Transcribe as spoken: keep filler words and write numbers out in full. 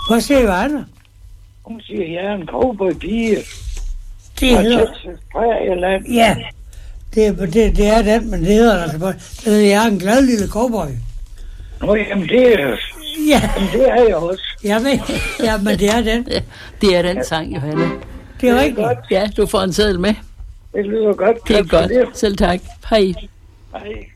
Hvad siger Johanna? Hun siger, jeg er en cowboy-pige. Det hedder... Prærieland. Ja, det, er- det, det er den, men det hedder altså bare... Det hedder, jeg er en glad lille cowboy. Nå, jamen det er... Ja, Jamen, det er jeg også. jeg ved. Ja, men det er den. Ja, det er den sang, Johanna. Det er rigtigt. Godt. Ja, du får en seddel med. Det lyder godt. Det er Tak for godt. Selv tak. Hej. Hej.